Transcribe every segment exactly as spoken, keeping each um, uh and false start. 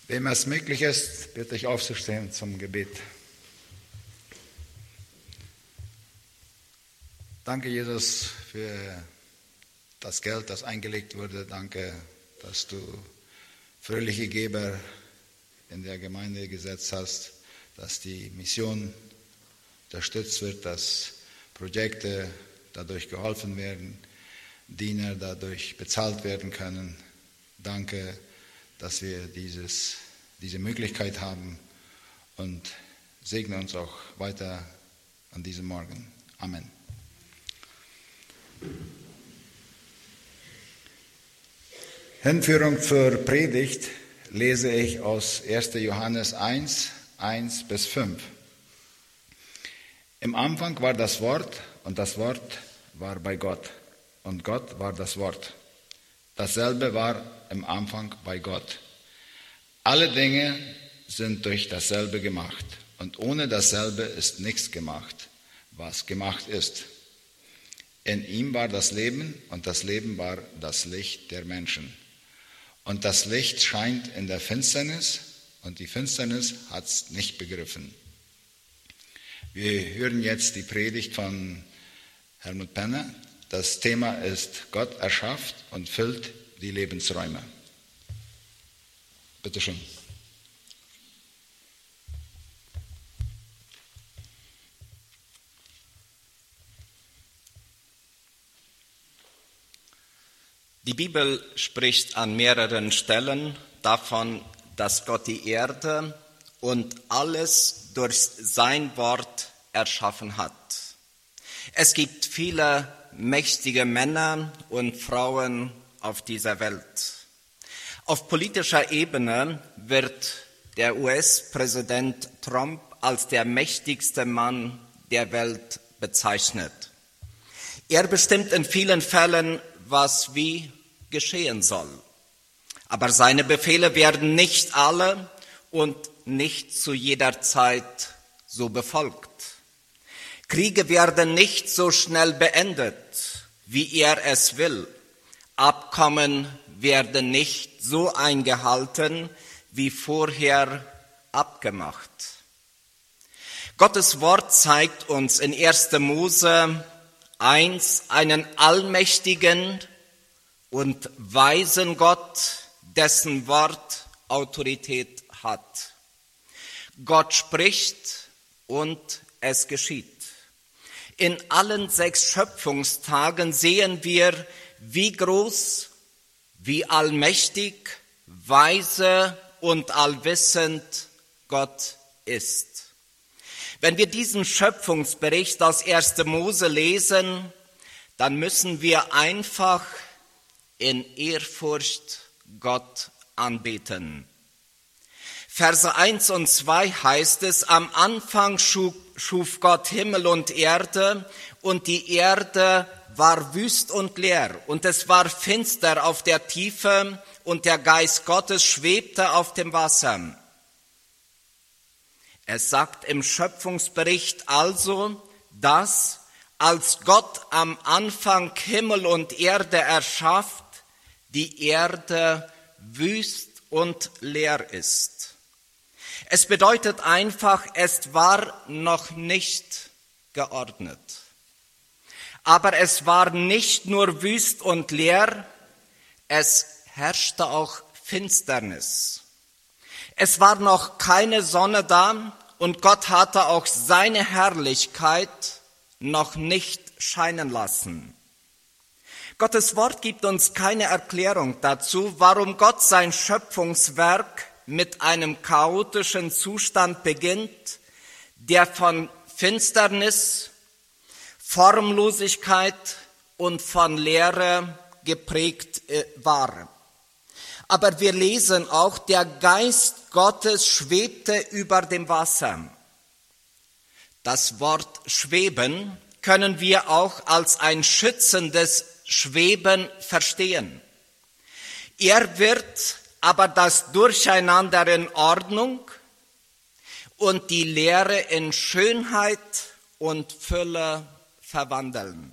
Wem es möglich ist, bitte ich aufzustehen zum Gebet. Danke, Jesus, für das Geld, das eingelegt wurde. Danke, dass du fröhliche Geber in der Gemeinde gesetzt hast, dass die Mission unterstützt wird, dass Projekte dadurch geholfen werden, Diener dadurch bezahlt werden können. Danke, dass wir dieses, diese Möglichkeit haben und segne uns auch weiter an diesem Morgen. Amen. Hinführung zur Predigt lese ich aus erster Johannes eins, eins bis fünf. Im Anfang war das Wort und das Wort war bei Gott und Gott war das Wort. Dasselbe war im Anfang bei Gott. Alle Dinge sind durch dasselbe gemacht und ohne dasselbe ist nichts gemacht, was gemacht ist. In ihm war das Leben und das Leben war das Licht der Menschen. Und das Licht scheint in der Finsternis und die Finsternis hat es nicht begriffen. Wir hören jetzt die Predigt von Helmut Penner. Das Thema ist: Gott erschafft und füllt die Lebensräume. Bitte schön. Die Bibel spricht an mehreren Stellen davon, dass Gott die Erde und alles durch sein Wort erschaffen hat. Es gibt viele mächtige Männer und Frauen auf dieser Welt. Auf politischer Ebene wird der U S-Präsident Trump als der mächtigste Mann der Welt bezeichnet. Er bestimmt in vielen Fällen, was wie geschehen soll. Aber seine Befehle werden nicht alle und nicht zu jeder Zeit so befolgt. Kriege werden nicht so schnell beendet, wie er es will. Abkommen werden nicht so eingehalten, wie vorher abgemacht. Gottes Wort zeigt uns in erster Mose eins einen allmächtigen und weisen Gott, dessen Wort Autorität hat. Gott spricht und es geschieht. In allen sechs Schöpfungstagen sehen wir, wie groß, wie allmächtig, weise und allwissend Gott ist. Wenn wir diesen Schöpfungsbericht aus erster Mose lesen, dann müssen wir einfach in Ehrfurcht Gott anbeten. Verse eins und zwei heißt es: Am Anfang schuf, schuf Gott Himmel und Erde, und die Erde war wüst und leer, und es war finster auf der Tiefe, und der Geist Gottes schwebte auf dem Wasser. Es sagt im Schöpfungsbericht also, dass, als Gott am Anfang Himmel und Erde erschafft, die Erde wüst und leer ist. Es bedeutet einfach, es war noch nicht geordnet. Aber es war nicht nur wüst und leer, es herrschte auch Finsternis. Es war noch keine Sonne da und Gott hatte auch seine Herrlichkeit noch nicht scheinen lassen. Gottes Wort gibt uns keine Erklärung dazu, warum Gott sein Schöpfungswerk mit einem chaotischen Zustand beginnt, der von Finsternis, Formlosigkeit und von Leere geprägt war. Aber wir lesen auch, der Geist Gottes schwebte über dem Wasser. Das Wort schweben können wir auch als ein schützendes Schweben verstehen. Er wird aber das Durcheinander in Ordnung und die Leere in Schönheit und Fülle verwandeln.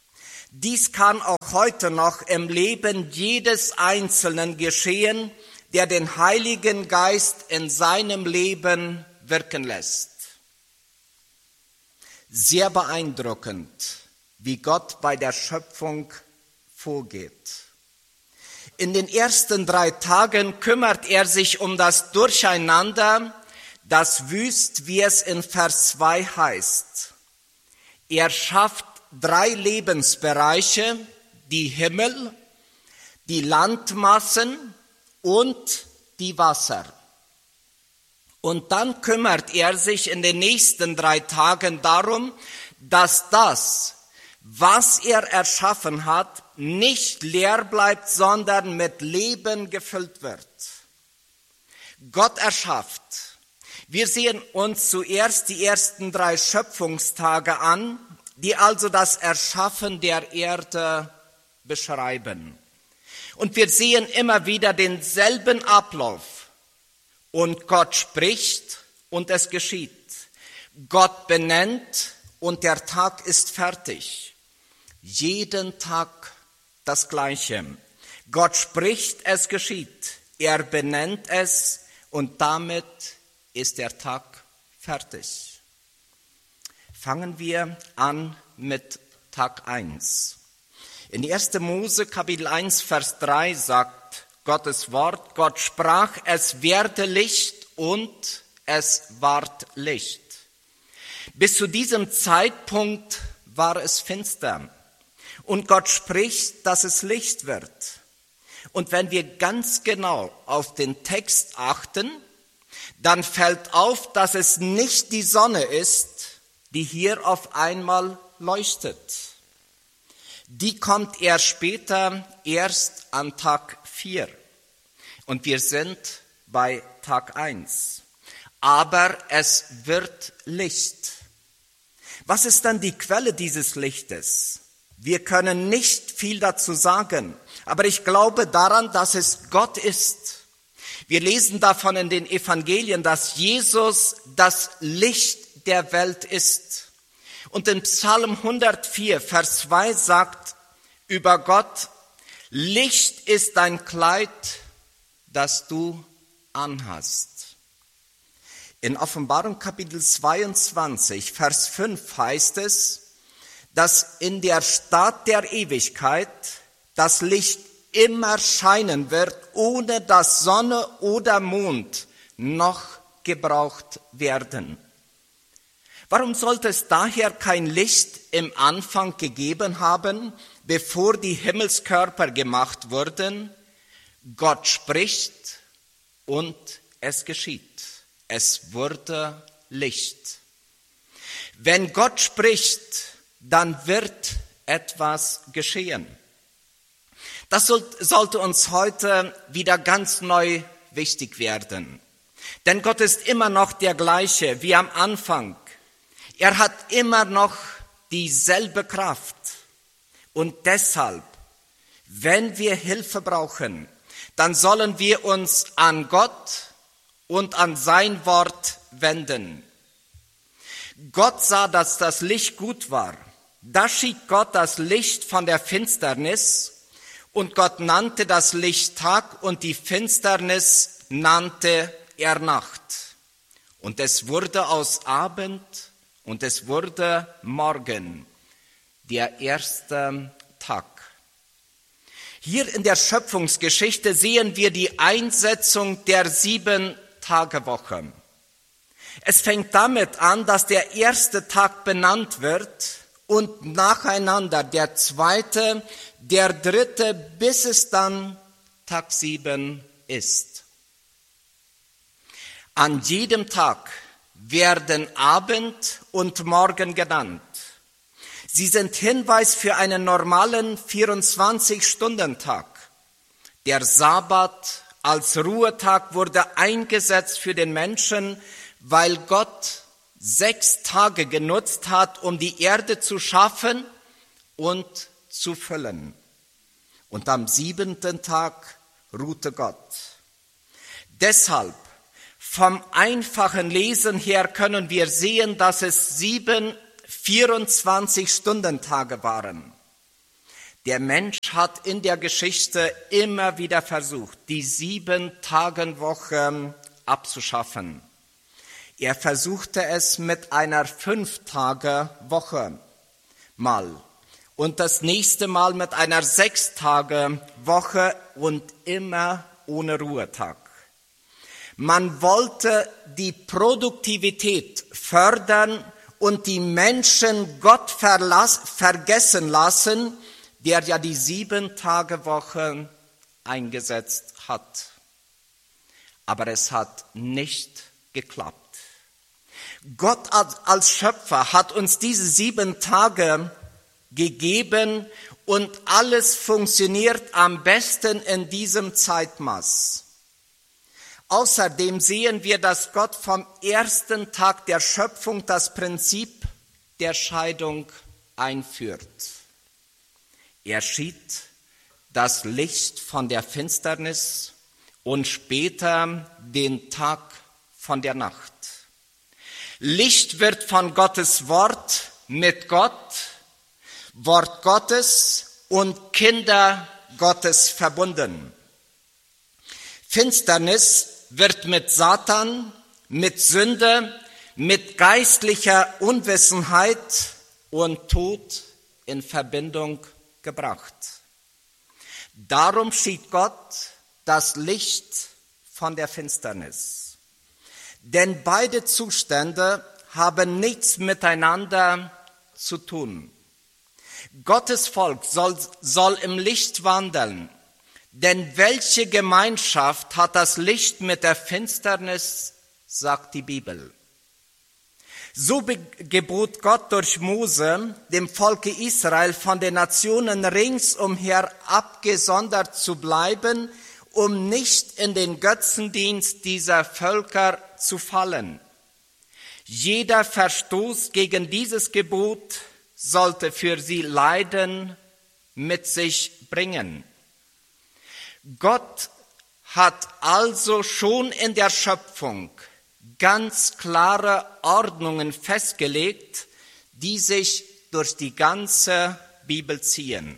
Dies kann auch heute noch im Leben jedes Einzelnen geschehen, der den Heiligen Geist in seinem Leben wirken lässt. Sehr beeindruckend, wie Gott bei der Schöpfung vorgeht. In den ersten drei Tagen kümmert er sich um das Durcheinander, das wüst, wie es in Vers zwei heißt. Er schafft drei Lebensbereiche, die Himmel, die Landmassen und die Wasser. Und dann kümmert er sich in den nächsten drei Tagen darum, dass das, was er erschaffen hat, nicht leer bleibt, sondern mit Leben gefüllt wird. Gott erschafft. Wir sehen uns zuerst die ersten drei Schöpfungstage an, die also das Erschaffen der Erde beschreiben. Und wir sehen immer wieder denselben Ablauf. Und Gott spricht und es geschieht. Gott benennt und der Tag ist fertig. Jeden Tag das Gleiche. Gott spricht, es geschieht. Er benennt es und damit ist der Tag fertig. Fangen wir an mit Tag eins. In erster Mose Kapitel eins, Vers drei sagt Gottes Wort, Gott sprach, es werde Licht und es ward Licht. Bis zu diesem Zeitpunkt war es finster. Und Gott spricht, dass es Licht wird. Und wenn wir ganz genau auf den Text achten, dann fällt auf, dass es nicht die Sonne ist, die hier auf einmal leuchtet. Die kommt erst später, erst an Tag vier. Und wir sind bei Tag eins. Aber es wird Licht. Was ist dann die Quelle dieses Lichtes? Wir können nicht viel dazu sagen, aber ich glaube daran, dass es Gott ist. Wir lesen davon in den Evangelien, dass Jesus das Licht der Welt ist. Und in Psalm hundertvier, Vers zwei sagt über Gott, Licht ist dein Kleid, das du anhast. In Offenbarung Kapitel zweiundzwanzig, Vers fünf heißt es, dass in der Stadt der Ewigkeit das Licht immer scheinen wird, ohne dass Sonne oder Mond noch gebraucht werden. Warum sollte es daher kein Licht im Anfang gegeben haben, bevor die Himmelskörper gemacht wurden? Gott spricht und es geschieht. Es wurde Licht. Wenn Gott spricht, dann wird etwas geschehen. Das sollte uns heute wieder ganz neu wichtig werden. Denn Gott ist immer noch der gleiche wie am Anfang. Er hat immer noch dieselbe Kraft. Und deshalb, wenn wir Hilfe brauchen, dann sollen wir uns an Gott und an sein Wort wenden. Gott sah, dass das Licht gut war. Da schied Gott das Licht von der Finsternis und Gott nannte das Licht Tag und die Finsternis nannte er Nacht. Und es wurde aus Abend und es wurde Morgen, der erste Tag. Hier in der Schöpfungsgeschichte sehen wir die Einsetzung der Sieben-Tage-Woche. Es fängt damit an, dass der erste Tag benannt wird und nacheinander der zweite, der dritte, bis es dann Tag sieben ist. An jedem Tag werden Abend und Morgen genannt. Sie sind Hinweis für einen normalen vierundzwanzig-Stunden-Tag. Der Sabbat als Ruhetag wurde eingesetzt für den Menschen, weil Gott sechs Tage genutzt hat, um die Erde zu schaffen und zu füllen. Und am siebenten Tag ruhte Gott. Deshalb, vom einfachen Lesen her können wir sehen, dass es sieben vierundzwanzig-Stunden-Tage waren. Der Mensch hat in der Geschichte immer wieder versucht, die Sieben-Tage-Woche abzuschaffen. Er versuchte es mit einer Fünf-Tage-Woche mal und das nächste Mal mit einer Sechs-Tage-Woche und immer ohne Ruhetag. Man wollte die Produktivität fördern und die Menschen Gott verlass, vergessen lassen, der ja die Sieben-Tage-Woche eingesetzt hat. Aber es hat nicht geklappt. Gott als Schöpfer hat uns diese sieben Tage gegeben und alles funktioniert am besten in diesem Zeitmaß. Außerdem sehen wir, dass Gott vom ersten Tag der Schöpfung das Prinzip der Scheidung einführt. Er schied das Licht von der Finsternis und später den Tag von der Nacht. Licht wird von Gottes Wort mit Gott, Wort Gottes und Kinder Gottes verbunden. Finsternis wird mit Satan, mit Sünde, mit geistlicher Unwissenheit und Tod in Verbindung gebracht. Darum schied Gott das Licht von der Finsternis. Denn beide Zustände haben nichts miteinander zu tun. Gottes Volk soll, soll im Licht wandeln. Denn welche Gemeinschaft hat das Licht mit der Finsternis, sagt die Bibel. So gebot Gott durch Mose dem Volke Israel von den Nationen ringsumher abgesondert zu bleiben, um nicht in den Götzendienst dieser Völker zu fallen. Jeder Verstoß gegen dieses Gebot sollte für sie Leiden mit sich bringen. Gott hat also schon in der Schöpfung ganz klare Ordnungen festgelegt, die sich durch die ganze Bibel ziehen.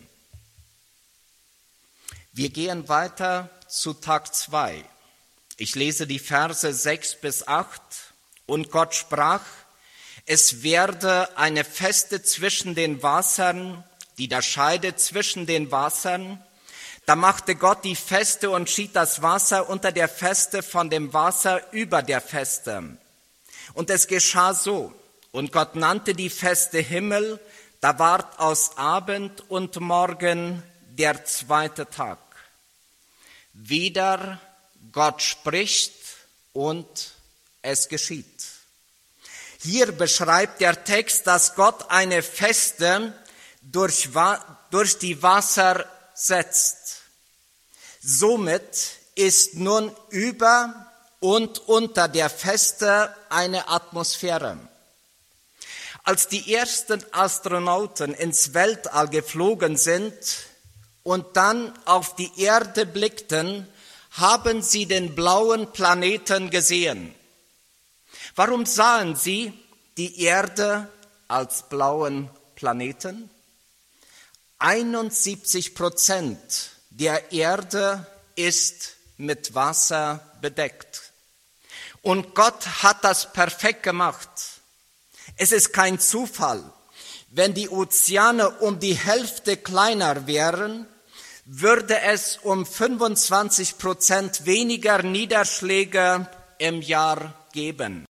Wir gehen weiter zu Tag zwei. Ich lese die Verse sechs bis acht. Und Gott sprach, es werde eine Feste zwischen den Wassern, die da scheidet zwischen den Wassern. Da machte Gott die Feste und schied das Wasser unter der Feste von dem Wasser über der Feste. Und es geschah so. Und Gott nannte die Feste Himmel, da ward aus Abend und Morgen der zweite Tag. Wieder Gott spricht und es geschieht. Hier beschreibt der Text, dass Gott eine Feste durch, durch die Wasser setzt. Somit ist nun über und unter der Feste eine Atmosphäre. Als die ersten Astronauten ins Weltall geflogen sind und dann auf die Erde blickten, haben sie den blauen Planeten gesehen. Warum sahen sie die Erde als blauen Planeten? einundsiebzig Prozent der Erde ist mit Wasser bedeckt. Und Gott hat das perfekt gemacht. Es ist kein Zufall. Wenn die Ozeane um die Hälfte kleiner wären, würde es um fünfundzwanzig Prozent weniger Niederschläge im Jahr geben.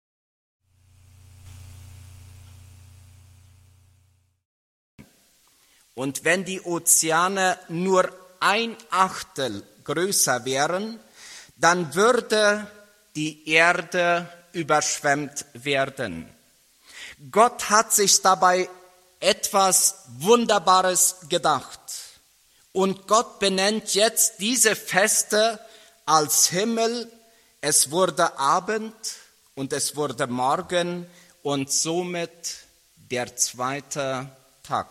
Und wenn die Ozeane nur ein Achtel größer wären, dann würde die Erde überschwemmt werden. Gott hat sich dabei etwas Wunderbares gedacht. Und Gott benennt jetzt diese Feste als Himmel. Es wurde Abend und es wurde Morgen und somit der zweite Tag.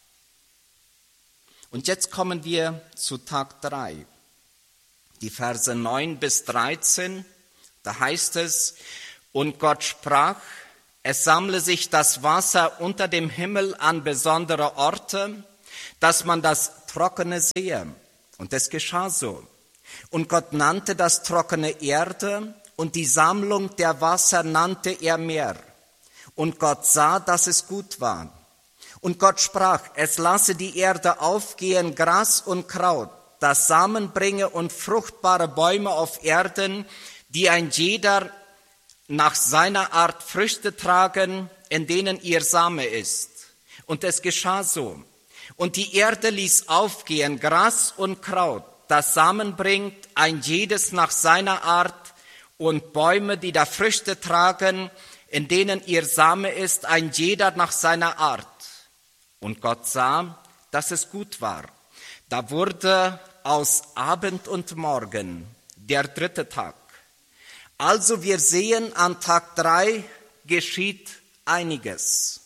Und jetzt kommen wir zu Tag drei. Die Verse neun bis dreizehn, da heißt es, und Gott sprach, es sammle sich das Wasser unter dem Himmel an besondere Orte, dass man das Trockene sehe. Und es geschah so. Und Gott nannte das Trockene Erde, und die Sammlung der Wasser nannte er Meer. Und Gott sah, dass es gut war. Und Gott sprach, es lasse die Erde aufgehen, Gras und Kraut, das Samen bringe und fruchtbare Bäume auf Erden, die ein jeder nach seiner Art Früchte tragen, in denen ihr Same ist. Und es geschah so. Und die Erde ließ aufgehen Gras und Kraut, das Samen bringt, ein jedes nach seiner Art, und Bäume, die da Früchte tragen, in denen ihr Same ist, ein jeder nach seiner Art. Und Gott sah, dass es gut war. Da wurde aus Abend und Morgen der dritte Tag. Also wir sehen, an Tag drei geschieht einiges.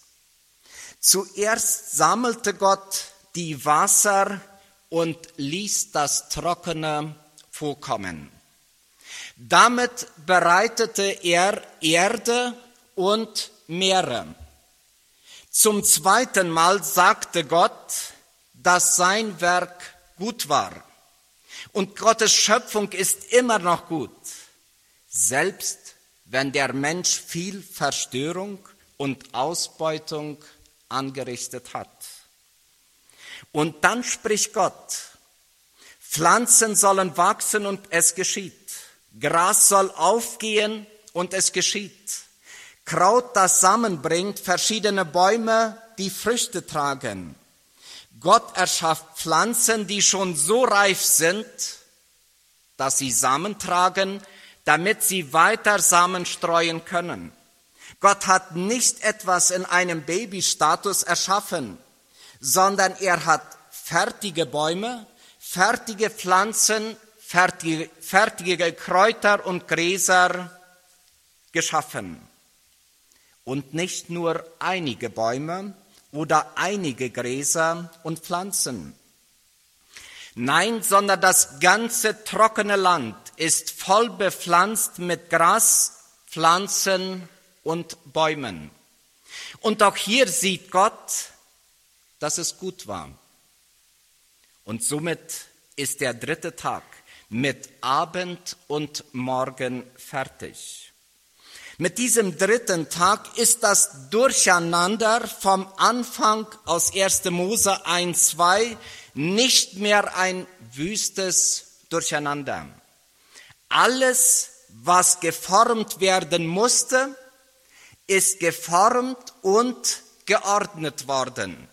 Zuerst sammelte Gott die Wasser und ließ das Trockene vorkommen. Damit bereitete er Erde und Meere. Zum zweiten Mal sagte Gott, dass sein Werk gut war. Und Gottes Schöpfung ist immer noch gut, selbst wenn der Mensch viel Verstörung und Ausbeutung angerichtet hat. Und dann spricht Gott, Pflanzen sollen wachsen und es geschieht. Gras soll aufgehen und es geschieht. Kraut, das Samen bringt, verschiedene Bäume, die Früchte tragen. Gott erschafft Pflanzen, die schon so reif sind, dass sie Samen tragen, damit sie weiter Samen streuen können. Gott hat nicht etwas in einem Babystatus erschaffen, sondern er hat fertige Bäume, fertige Pflanzen, fertige, fertige Kräuter und Gräser geschaffen. Und nicht nur einige Bäume oder einige Gräser und Pflanzen. Nein, sondern das ganze trockene Land ist voll bepflanzt mit Gras, Pflanzen und Bäumen. Und auch hier sieht Gott, dass es gut war. Und somit ist der dritte Tag mit Abend und Morgen fertig. Mit diesem dritten Tag ist das Durcheinander vom Anfang aus erster Mose eins, zwei nicht mehr ein wüstes Durcheinander. Alles, was geformt werden musste, ist geformt und geordnet worden.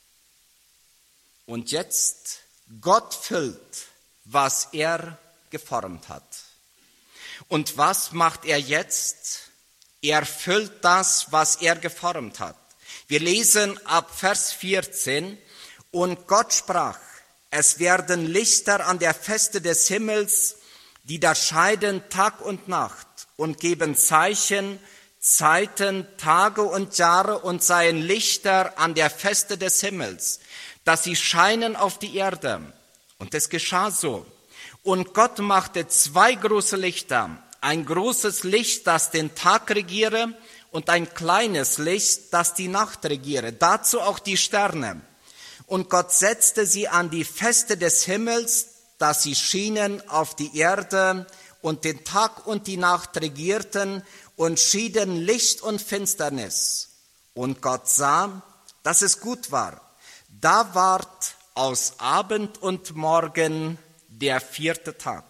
Und jetzt, Gott füllt, was er geformt hat. Und was macht er jetzt? Er füllt das, was er geformt hat. Wir lesen ab Vers vierzehn, und Gott sprach, es werden Lichter an der Feste des Himmels, die da scheiden Tag und Nacht und geben Zeichen, Zeiten, Tage und Jahre und seien Lichter an der Feste des Himmels, dass sie scheinen auf die Erde. Und es geschah so. Und Gott machte zwei große Lichter, ein großes Licht, das den Tag regiere, und ein kleines Licht, das die Nacht regiere, dazu auch die Sterne. Und Gott setzte sie an die Feste des Himmels, dass sie schienen auf die Erde und den Tag und die Nacht regierten und schieden Licht und Finsternis. Und Gott sah, dass es gut war. Da ward aus Abend und Morgen der vierte Tag.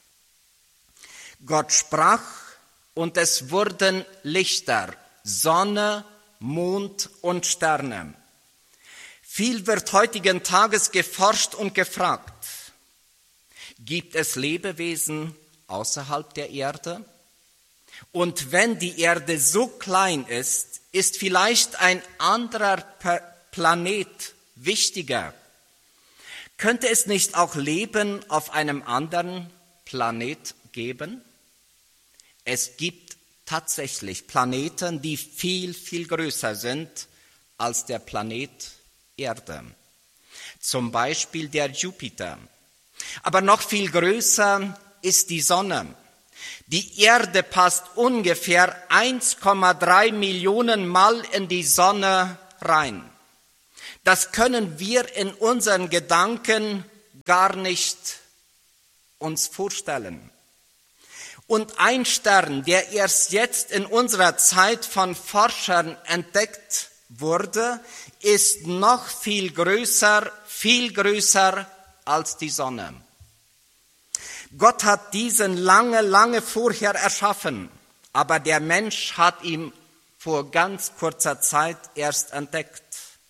Gott sprach, und es wurden Lichter, Sonne, Mond und Sterne. Viel wird heutigen Tages geforscht und gefragt. Gibt es Lebewesen außerhalb der Erde? Und wenn die Erde so klein ist, ist vielleicht ein anderer Planet wichtiger. Könnte es nicht auch Leben auf einem anderen Planet geben? Es gibt tatsächlich Planeten, die viel, viel größer sind als der Planet Erde. Zum Beispiel der Jupiter. Aber noch viel größer ist die Sonne. Die Erde passt ungefähr eins Komma drei Millionen Mal in die Sonne rein. das können wir in unseren Gedanken gar nicht uns vorstellen. Und ein Stern, der erst jetzt in unserer Zeit von Forschern entdeckt wurde, ist noch viel größer, viel größer als die Sonne. Gott hat diesen lange, lange vorher erschaffen, aber der Mensch hat ihn vor ganz kurzer Zeit erst entdeckt.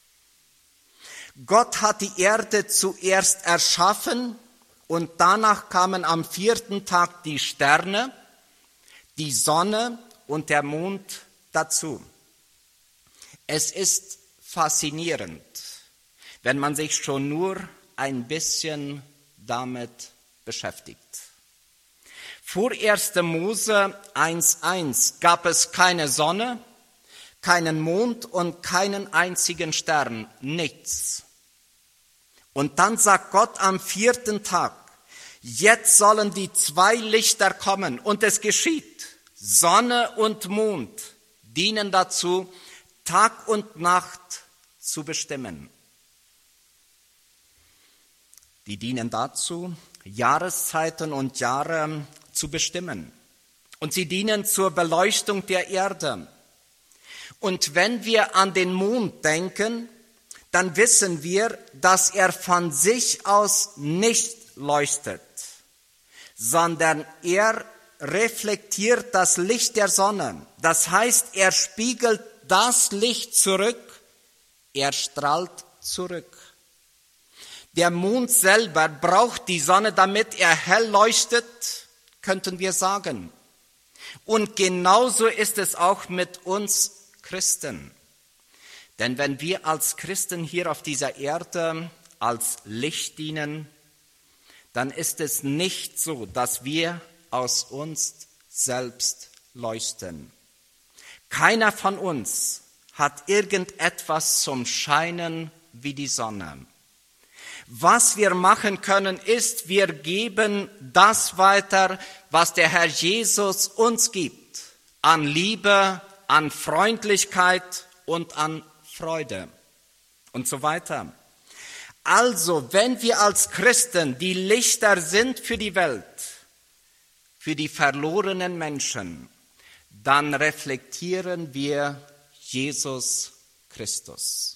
Gott hat die Erde zuerst erschaffen und danach kamen am vierten Tag die Sterne, die Sonne und der Mond dazu. Es ist faszinierend, wenn man sich schon nur ein bisschen damit beschäftigt. Vor erster Mose eins eins gab es keine Sonne, keinen Mond und keinen einzigen Stern, nichts. Und dann sagt Gott am vierten Tag, jetzt sollen die zwei Lichter kommen und es geschieht. Sonne und Mond dienen dazu, Tag und Nacht zu bestimmen. Die dienen dazu, Jahreszeiten und Jahre zu bestimmen. Und sie dienen zur Beleuchtung der Erde. Und wenn wir an den Mond denken, dann wissen wir, dass er von sich aus nicht leuchtet, sondern er reflektiert das Licht der Sonne. Das heißt, er spiegelt das Licht zurück, er strahlt zurück. Der Mond selber braucht die Sonne, damit er hell leuchtet, könnten wir sagen. Und genauso ist es auch mit uns Christen. Denn wenn wir als Christen hier auf dieser Erde als Licht dienen, dann ist es nicht so, dass wir aus uns selbst leuchten. Keiner von uns hat irgendetwas zum Scheinen wie die Sonne. Was wir machen können, ist, wir geben das weiter, was der Herr Jesus uns gibt, an Liebe, an Freundlichkeit und an Freude und so weiter. Also, wenn wir als Christen die Lichter sind für die Welt, für die verlorenen Menschen, dann reflektieren wir Jesus Christus.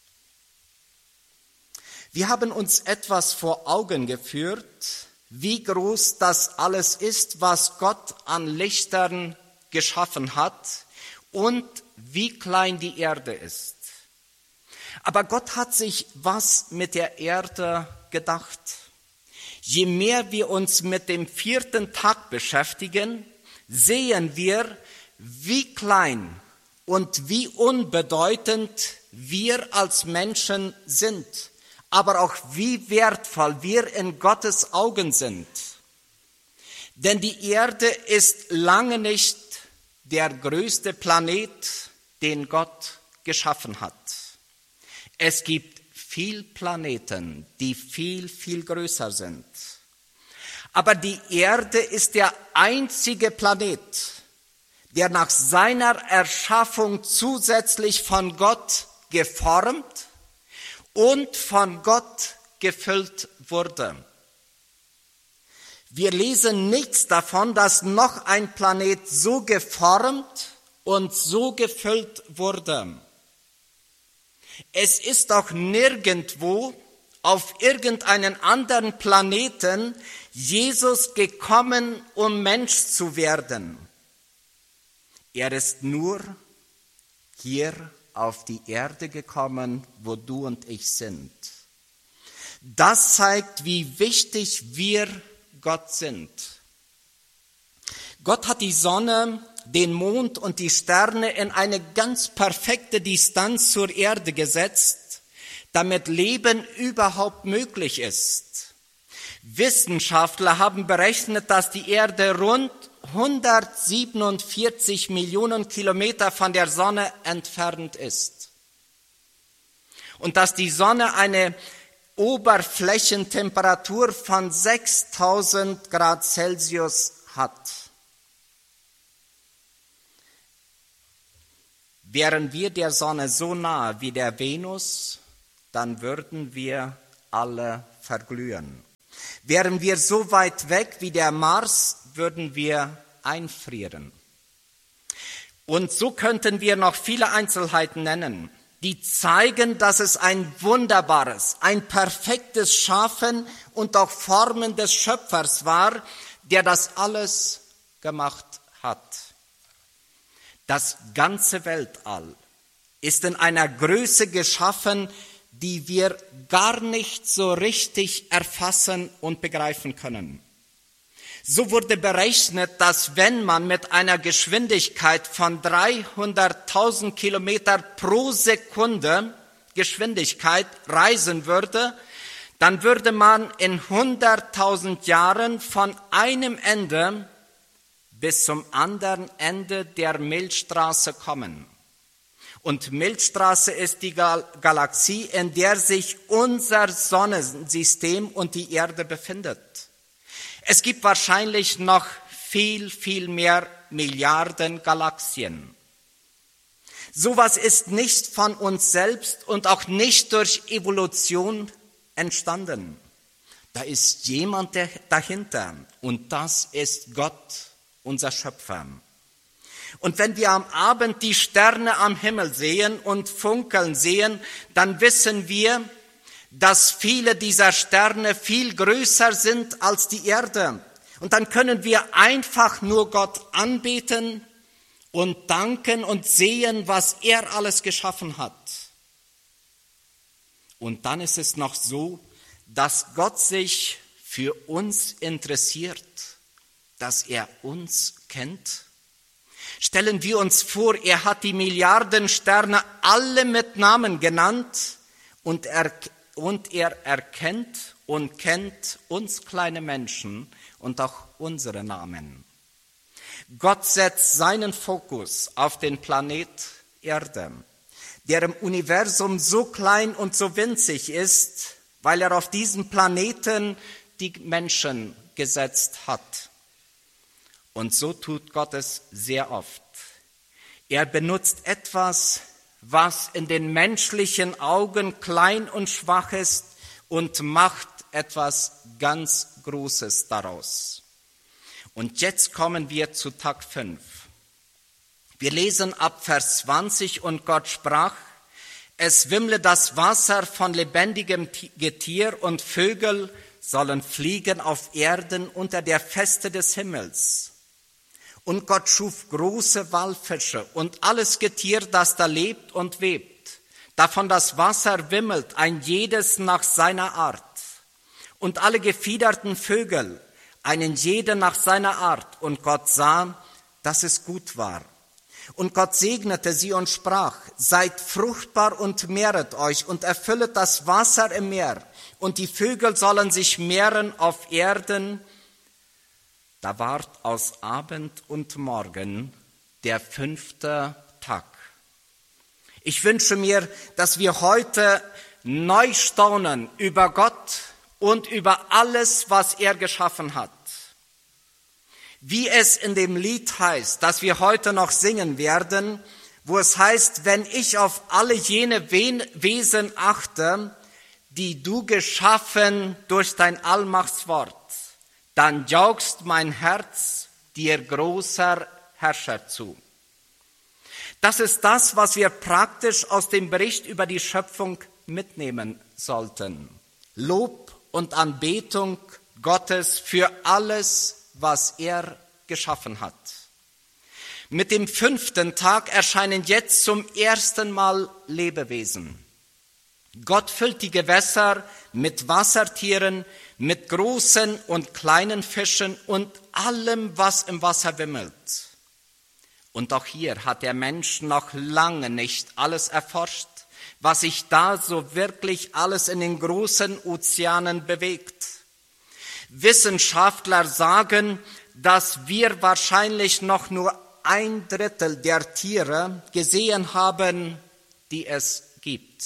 Wir haben uns etwas vor Augen geführt, wie groß das alles ist, was Gott an Lichtern geschaffen hat und wie klein die Erde ist. Aber Gott hat sich was mit der Erde gedacht. Je mehr wir uns mit dem vierten Tag beschäftigen, sehen wir, wie klein und wie unbedeutend wir als Menschen sind, aber auch wie wertvoll wir in Gottes Augen sind. Denn die Erde ist lange nicht der größte Planet, den Gott geschaffen hat. Es gibt viele Planeten, die viel, viel größer sind. Aber die Erde ist der einzige Planet, der nach seiner Erschaffung zusätzlich von Gott geformt und von Gott gefüllt wurde. Wir lesen nichts davon, dass noch ein Planet so geformt und so gefüllt wurde. Es ist auch nirgendwo auf irgendeinen anderen Planeten Jesus gekommen, um Mensch zu werden. Er ist nur hier auf die Erde gekommen, wo du und ich sind. Das zeigt, wie wichtig wir Gott sind. Gott hat die Sonne, den Mond und die Sterne in eine ganz perfekte Distanz zur Erde gesetzt, damit Leben überhaupt möglich ist. Wissenschaftler haben berechnet, dass die Erde rund hundertsiebenundvierzig Millionen Kilometer von der Sonne entfernt ist und dass die Sonne eine Oberflächentemperatur von sechstausend Grad Celsius hat. Wären wir der Sonne so nahe wie der Venus dann würden wir alle verglühen. Wären wir so weit weg wie der Mars, würden wir einfrieren. Und so könnten wir noch viele Einzelheiten nennen, die zeigen, dass es ein wunderbares, ein perfektes Schaffen und auch Formen des Schöpfers war, der das alles gemacht hat. Das ganze Weltall ist in einer Größe geschaffen, die wir gar nicht so richtig erfassen und begreifen können. So wurde berechnet, dass wenn man mit einer Geschwindigkeit von dreihunderttausend Kilometer pro Sekunde Geschwindigkeit reisen würde, dann würde man in hunderttausend Jahren von einem Ende bis zum anderen Ende der Milchstraße kommen. Und Milchstraße ist die Gal- Galaxie, in der sich unser Sonnensystem und die Erde befindet. Es gibt wahrscheinlich noch viel, viel mehr Milliarden Galaxien. Sowas ist nicht von uns selbst und auch nicht durch Evolution entstanden. Da ist jemand dahinter und das ist Gott, unser Schöpfer. Und wenn wir am Abend die Sterne am Himmel sehen und funkeln sehen, dann wissen wir, dass viele dieser Sterne viel größer sind als die Erde. Und dann können wir einfach nur Gott anbeten und danken und sehen, was er alles geschaffen hat. Und dann ist es noch so, dass Gott sich für uns interessiert, dass er uns kennt. Stellen wir uns vor, er hat die Milliarden Sterne alle mit Namen genannt und er Und er erkennt und kennt uns kleine Menschen und auch unsere Namen. Gott setzt seinen Fokus auf den Planet Erde, der im Universum so klein und so winzig ist, weil er auf diesem Planeten die Menschen gesetzt hat. Und so tut Gott es sehr oft. Er benutzt etwas, was in den menschlichen Augen klein und schwach ist und macht etwas ganz Großes daraus. Und jetzt kommen wir zu Tag fünf. Wir lesen ab Vers zwanzig, und Gott sprach, es wimmle das Wasser von lebendigem Getier und Vögel sollen fliegen auf Erden unter der Feste des Himmels. Und Gott schuf große Walfische und alles Getier, das da lebt und webt, davon das Wasser wimmelt, ein jedes nach seiner Art. Und alle gefiederten Vögel, einen jeden nach seiner Art. Und Gott sah, dass es gut war. Und Gott segnete sie und sprach, seid fruchtbar und mehret euch und erfüllet das Wasser im Meer. Und die Vögel sollen sich mehren auf Erden. Da ward aus Abend und Morgen der fünfte Tag. Ich wünsche mir, dass wir heute neu staunen über Gott und über alles, was er geschaffen hat. Wie es in dem Lied heißt, das wir heute noch singen werden, wo es heißt, wenn ich auf alle jene Wesen achte, die du geschaffen durch dein Allmachtswort, dann jaugst mein Herz dir großer Herrscher zu. Das ist das, was wir praktisch aus dem Bericht über die Schöpfung mitnehmen sollten. Lob und Anbetung Gottes für alles, was er geschaffen hat. Mit dem fünften Tag erscheinen jetzt zum ersten Mal Lebewesen. Gott füllt die Gewässer mit Wassertieren, mit großen und kleinen Fischen und allem, was im Wasser wimmelt. Und auch hier hat der Mensch noch lange nicht alles erforscht, was sich da so wirklich alles in den großen Ozeanen bewegt. Wissenschaftler sagen, dass wir wahrscheinlich noch nur ein Drittel der Tiere gesehen haben, die es gibt.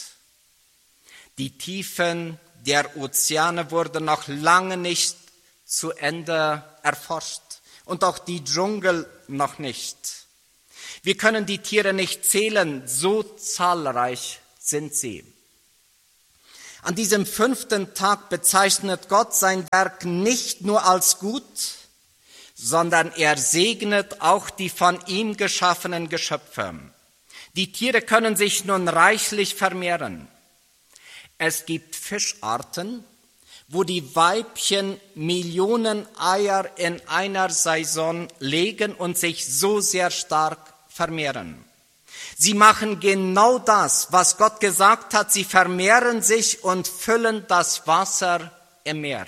Die Tiefen der Ozeane wurden noch lange nicht zu Ende erforscht und auch die Dschungel noch nicht. Wir können die Tiere nicht zählen, so zahlreich sind sie. An diesem fünften Tag bezeichnet Gott sein Werk nicht nur als gut, sondern er segnet auch die von ihm geschaffenen Geschöpfe. Die Tiere können sich nun reichlich vermehren. Es gibt Fischarten, wo die Weibchen Millionen Eier in einer Saison legen und sich so sehr stark vermehren. Sie machen genau das, was Gott gesagt hat. Sie vermehren sich und füllen das Wasser im Meer.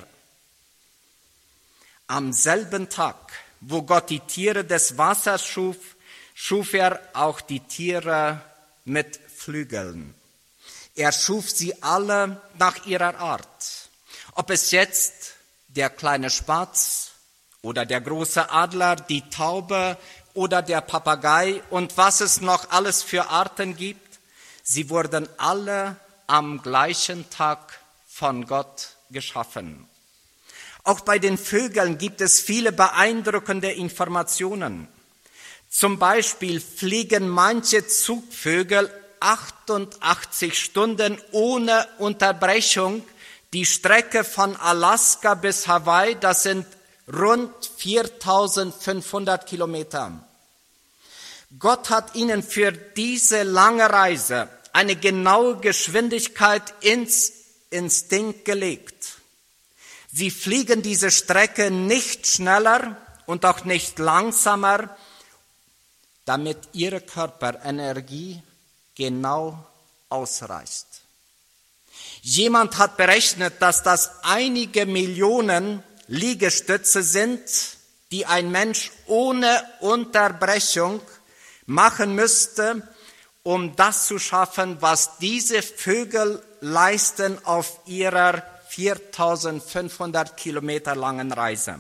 Am selben Tag, wo Gott die Tiere des Wassers schuf, schuf er auch die Tiere mit Flügeln. Er schuf sie alle nach ihrer Art. Ob es jetzt der kleine Spatz oder der große Adler, die Taube oder der Papagei und was es noch alles für Arten gibt, sie wurden alle am gleichen Tag von Gott geschaffen. Auch bei den Vögeln gibt es viele beeindruckende Informationen. Zum Beispiel fliegen manche Zugvögel achtundachtzig Stunden ohne Unterbrechung die Strecke von Alaska bis Hawaii, das sind rund viertausendfünfhundert Kilometer. Gott hat ihnen für diese lange Reise eine genaue Geschwindigkeit ins Instinkt gelegt. Sie fliegen diese Strecke nicht schneller und auch nicht langsamer, damit ihre Körperenergie genau ausreicht. Jemand hat berechnet, dass das einige Millionen Liegestütze sind, die ein Mensch ohne Unterbrechung machen müsste, um das zu schaffen, was diese Vögel leisten auf ihrer viertausendfünfhundert Kilometer langen Reise.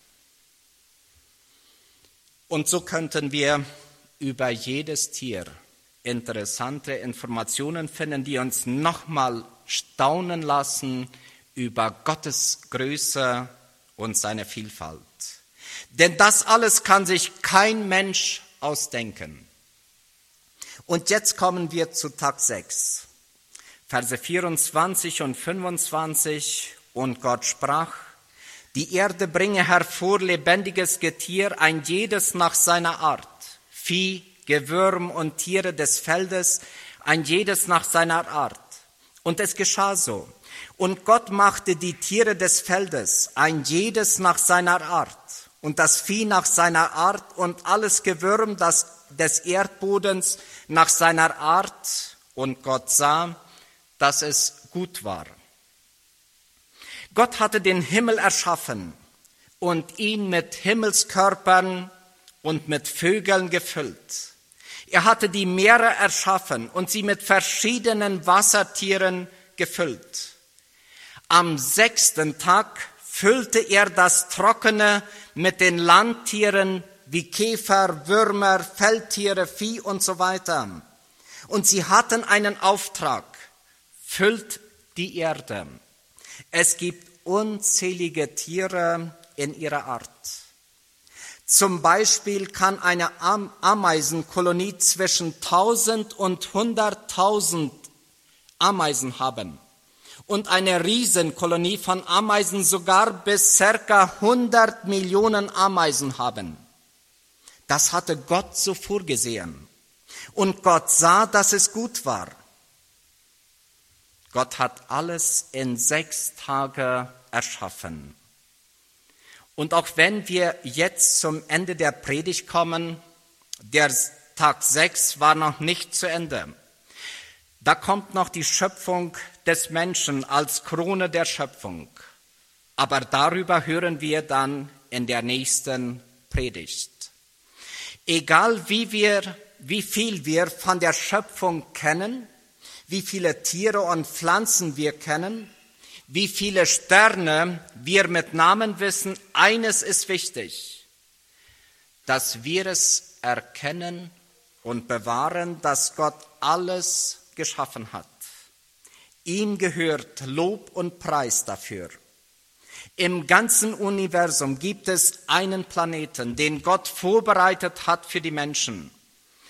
Und so könnten wir über jedes Tier interessante Informationen finden, die uns nochmal staunen lassen über Gottes Größe und seine Vielfalt. Denn das alles kann sich kein Mensch ausdenken. Und jetzt kommen wir zu Tag sechs, Verse vierundzwanzig und fünfundzwanzig. Und Gott sprach: Die Erde bringe hervor lebendiges Getier, ein jedes nach seiner Art, Vieh, Gewürm und Tiere des Feldes, ein jedes nach seiner Art. Und es geschah so. Und Gott machte die Tiere des Feldes, ein jedes nach seiner Art, und das Vieh nach seiner Art und alles Gewürm das, des Erdbodens nach seiner Art. Und Gott sah, dass es gut war. Gott hatte den Himmel erschaffen und ihn mit Himmelskörpern und mit Vögeln gefüllt. Er hatte die Meere erschaffen und sie mit verschiedenen Wassertieren gefüllt. Am sechsten Tag füllte er das Trockene mit den Landtieren wie Käfer, Würmer, Feldtiere, Vieh und so weiter. Und sie hatten einen Auftrag: Füllt die Erde. Es gibt unzählige Tiere in ihrer Art. Zum Beispiel kann eine Ameisenkolonie zwischen tausend und hunderttausend Ameisen haben und eine Riesenkolonie von Ameisen sogar bis circa hundert Millionen Ameisen haben. Das hatte Gott so vorgesehen. Und Gott sah, dass es gut war. Gott hat alles in sechs Tagen erschaffen. Und auch wenn wir jetzt zum Ende der Predigt kommen, der Tag sechs war noch nicht zu Ende. Da kommt noch die Schöpfung des Menschen als Krone der Schöpfung. Aber darüber hören wir dann in der nächsten Predigt. Egal wie wir, wie viel wir von der Schöpfung kennen, wie viele Tiere und Pflanzen wir kennen, wie viele Sterne wir mit Namen wissen, eines ist wichtig, dass wir es erkennen und bewahren, dass Gott alles geschaffen hat. Ihm gehört Lob und Preis dafür. Im ganzen Universum gibt es einen Planeten, den Gott vorbereitet hat für die Menschen.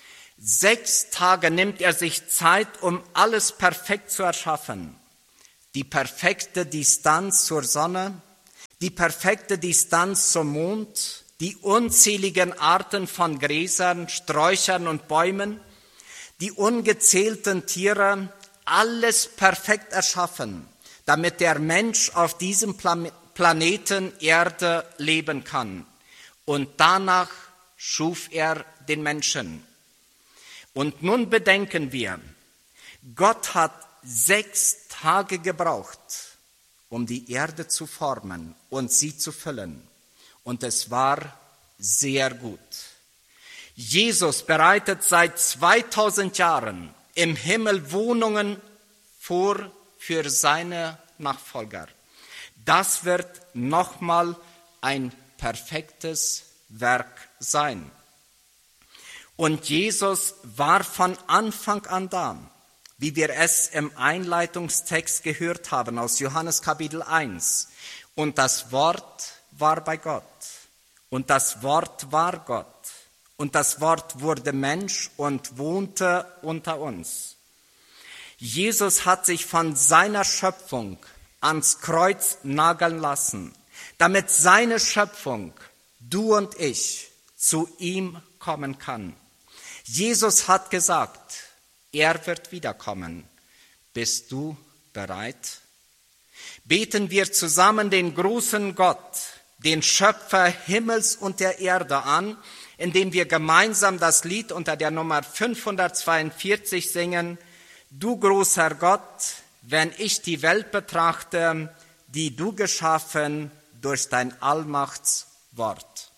Sechs Tage nimmt er sich Zeit, um alles perfekt zu erschaffen. die perfekte Distanz zur Sonne, die perfekte Distanz zum Mond, die unzähligen Arten von Gräsern, Sträuchern und Bäumen, die ungezählten Tiere, alles perfekt erschaffen, damit der Mensch auf diesem Planeten Erde leben kann. Und danach schuf er den Menschen. Und nun bedenken wir, Gott hat sechs Tage gebraucht, um die Erde zu formen und sie zu füllen. Und es war sehr gut. Jesus bereitet seit zweitausend Jahren im Himmel Wohnungen vor für seine Nachfolger. Das wird nochmal ein perfektes Werk sein. Und Jesus war von Anfang an da, wie wir es im Einleitungstext gehört haben aus Johannes Kapitel eins. Und das Wort war bei Gott. Und das Wort war Gott. Und das Wort wurde Mensch und wohnte unter uns. Jesus hat sich von seiner Schöpfung ans Kreuz nageln lassen, damit seine Schöpfung, du und ich, zu ihm kommen kann. Jesus hat gesagt, er wird wiederkommen. Bist du bereit? Beten wir zusammen den großen Gott, den Schöpfer Himmels und der Erde an, indem wir gemeinsam das Lied unter der Nummer fünfhundertzweiundvierzig singen. Du großer Gott, wenn ich die Welt betrachte, die du geschaffen durch dein Allmachtswort.